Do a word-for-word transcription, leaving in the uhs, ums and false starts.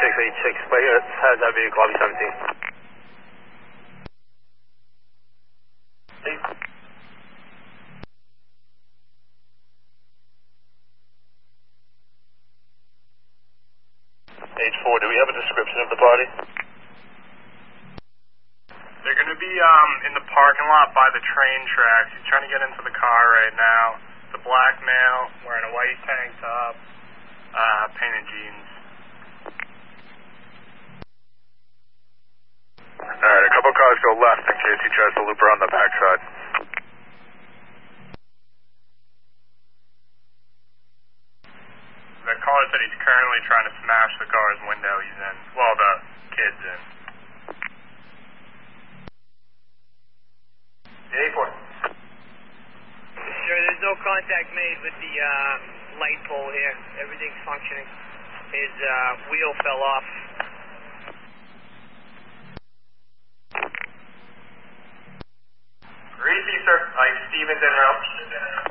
six eight six, but here, has that vehicle, lobby seventeen. H four, do we have a description of the party? They're going to be um, in the parking lot by the train tracks. He's trying to get into the car right now. It's a black male wearing a white tank top, uh, painted jeans. Alright, a couple cars go left in case he tries to loop around the backside. The caller said he's currently trying to smash the car's window he's in. Well, the kid's in. A four. Sure, there's no contact made with the uh, light pole here. Everything's functioning. His uh, wheel fell off. Repeat, sir. Mike Stevens en route.